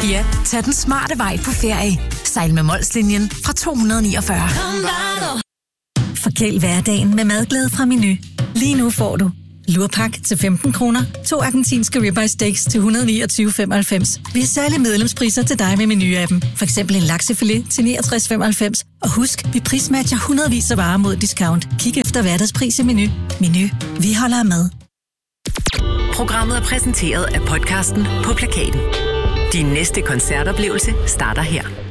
Ja, tag den smarte vej på ferie. Sejl med Molslinjen fra 249. Forkæl hverdagen med madglæde fra Menu. Lige nu får du lurpak til 15 kroner, 2 argentinske ribeye steaks til 129,95. Vi har særlige medlemspriser til dig med Menu-appen. For eksempel en laksefilet til 69,95. Og husk, vi prismatcher hundredvis af varer mod discount. Kig efter hverdagspris i Menu. Menu. Vi holder af mad. Programmet er præsenteret af podcasten På Plakaten. Din næste koncertoplevelse starter her.